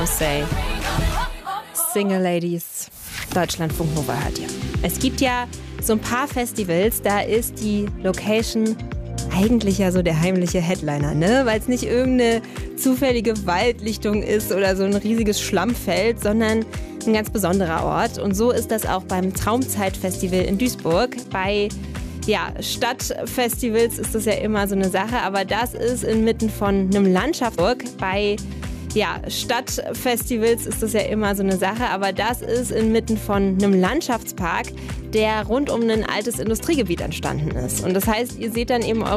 Say. Single Ladies, Deutschlandfunk Nova hört ihr. Es gibt ja so ein paar Festivals, da ist die Location eigentlich ja so der heimliche Headliner, ne? Weil es nicht irgendeine zufällige Waldlichtung ist oder so ein riesiges Schlammfeld, sondern ein ganz besonderer Ort. Und so ist das auch beim Traumzeit-Festival in Duisburg. Bei Stadtfestivals ist das ja immer so eine Sache, aber das ist inmitten von einem Landschaftspark. Bei Stadtfestivals ist das ja immer so eine Sache, aber das ist inmitten von einem Landschaftspark, der rund um ein altes Industriegebiet entstanden ist. Und das heißt, ihr seht dann eben eure